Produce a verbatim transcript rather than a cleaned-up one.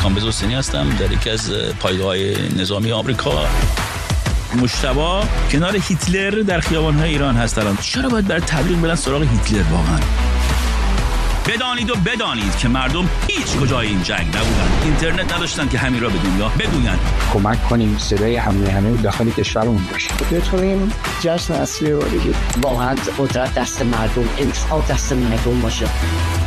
کامبیز حسینی هستم در یکی از پایگاه‌های نظامی آمریکا. مجتبی کنار هیتلر در خیابان‌های ایران هست الان. چرا باید برای تبلیغ برن سراغ هیتلر واقعا؟ بدانید و بدانید که مردم هیچ کجای این جنگ نبودن، اینترنت نداشتن که همین را به دنیا بگویند. کمک کنیم صدای همه همه داخل کشورمون باشه. بتونیم جشن اصلی رو بگیریم. واقعا قدرت دست مردم، انصاف دست مردم باشه.